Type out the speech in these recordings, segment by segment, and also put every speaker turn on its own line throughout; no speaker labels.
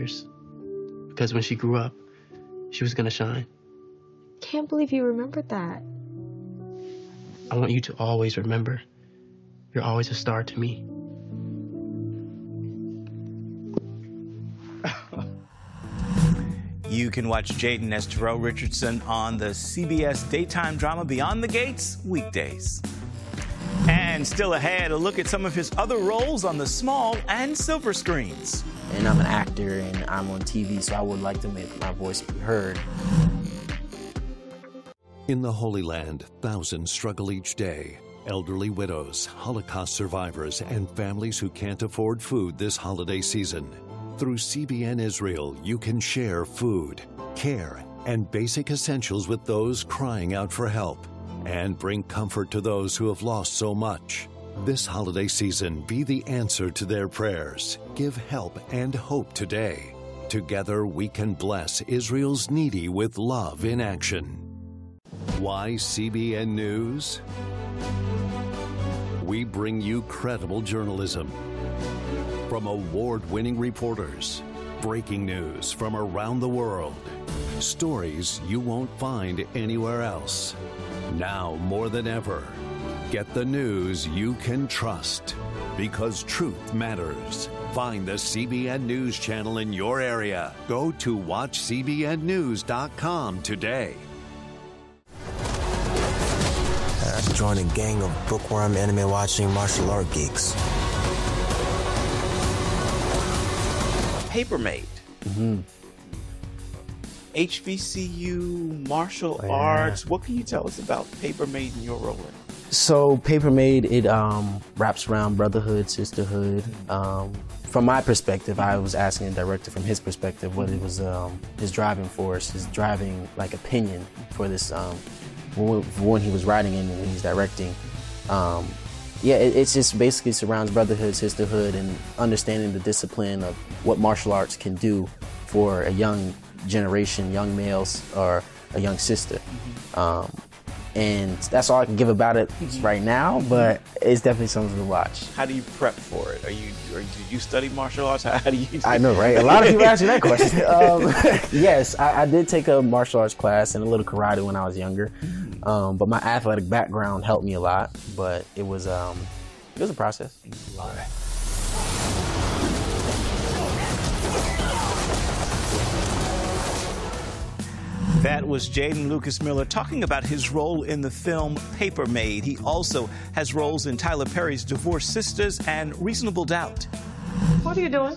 years. Because when she grew up, she was going to shine.
Can't believe you remembered that.
I want you to always remember, you're always a star to me.
You can watch Jaden as Terrell Richardson on the CBS daytime drama Beyond the Gates weekdays. And still ahead, a look at some of his other roles on the small and silver screens.
And I'm an actor and I'm on TV, so I would like to make my voice be heard.
In the Holy Land, thousands struggle each day. Elderly widows, Holocaust survivors, and families who can't afford food this holiday season. Through CBN Israel, you can share food, care, and basic essentials with those crying out for help, and bring comfort to those who have lost so much. This holiday season, be the answer to their prayers. Give help and hope today. Together, we can bless Israel's needy with love in action. Why CBN News? We bring you credible journalism from award-winning reporters, breaking news from around the world, stories you won't find anywhere else. Now more than ever, get the news you can trust, because truth matters. Find the CBN News channel in your area. Go to watchcbnnews.com today.
I joined a gang of bookworm, anime-watching martial art geeks.
Paper Made. HBCU, martial arts. What can you tell us about Paper Made and your role in it?
So Paper Made, it wraps around brotherhood, sisterhood. From my perspective, I was asking the director from his perspective what it was his driving force, his driving opinion for this when he was writing and when he's directing. It's just basically surrounds brotherhood, sisterhood, and understanding the discipline of what martial arts can do for a young generation, young males, or a young sister. And that's all I can give about it right now, but it's definitely something to watch.
How do you prep for it? Did you study martial arts? How do you?
I know, right? A lot of people ask me that question. Yes, I did take a martial arts class and a little karate when I was younger, but my athletic background helped me a lot. But it was a process.
All right. That was Jaden Lucas Miller talking about his role in the film Paper Made. He also has roles in Tyler Perry's Divorced Sisters and Reasonable Doubt.
What are you doing?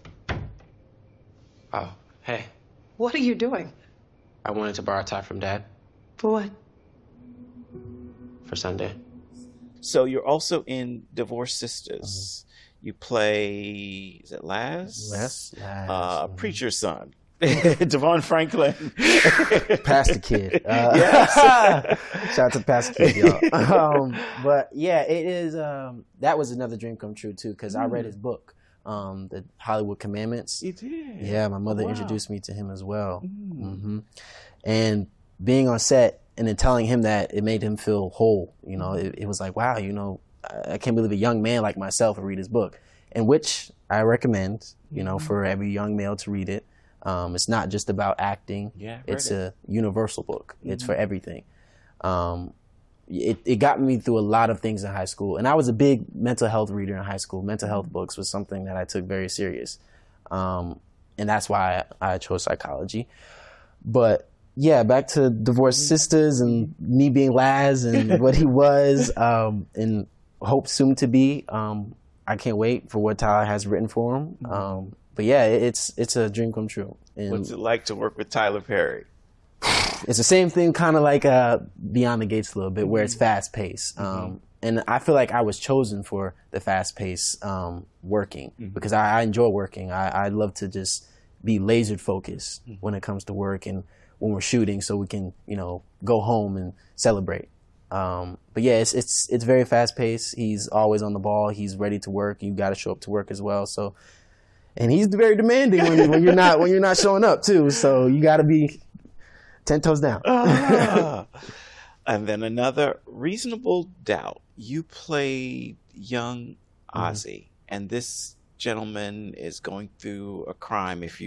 Oh, hey.
What are you doing?
I wanted to borrow a tie from Dad
For what?
for Sunday.
So you're also in Divorced Sisters. You play, is it Laz?
Les?
Preacher's son. Devon Franklin.
Pastor Kid.
Yes.
Shout out to Pastor Kid, y'all. But yeah, it is, that was another dream come true too, because I read his book, The Hollywood Commandments.
You did?
Yeah, my mother introduced me to him as well. And being on set and then telling him that, it made him feel whole. You know, it was like, wow, you know, I can't believe a young man like myself would read his book, and which I recommend, you know, for every young male to read it. It's not just about acting.
Yeah,
it's a universal book. It's for everything. It got me through a lot of things in high school. And I was a big mental health reader in high school. Mental health books was something that I took very serious. And that's why I chose psychology. But yeah, back to Divorced Sisters and me being Laz and what he was, and hope soon to be. I can't wait for what Tyler has written for him. But yeah, it's a dream come true. And
what's it like to work with Tyler Perry?
It's the same thing, kind of like Beyond the Gates a little bit, where it's fast paced. And I feel like I was chosen for the fast paced working because I enjoy working. I love to just be laser focused when it comes to work and when we're shooting, so we can, you know, go home and celebrate. But yeah, it's very fast paced. He's always on the ball. He's ready to work. You got to show up to work as well. So. And he's very demanding when you're not showing up too. So you got to be 10 toes down.
And then another Reasonable Doubt. You played young Ozzy, and this gentleman is going through a crime. If you